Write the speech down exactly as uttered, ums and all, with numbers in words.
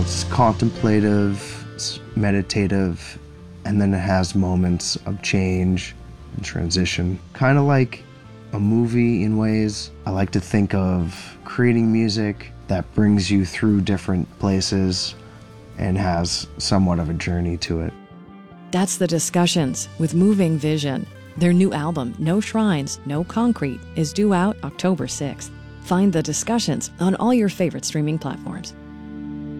It's contemplative, it's meditative, and then it has moments of change and transition. Kind of like a movie in ways. I like to think of creating music that brings you through different places and has somewhat of a journey to it. That's The Discussions with Moving Vision. Their new album, No Shrines, No Concrete, is due out October sixth. Find The Discussions on all your favorite streaming platforms.